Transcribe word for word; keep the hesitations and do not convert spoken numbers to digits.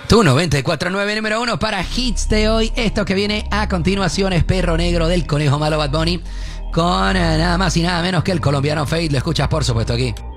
Tu noventa y cuatro punto nueve número uno para hits de hoy. Esto que viene a continuación es Perro Negro del Conejo Malo Bad Bunny con eh, nada más y nada menos que el colombiano Fade. Lo escuchas por supuesto aquí.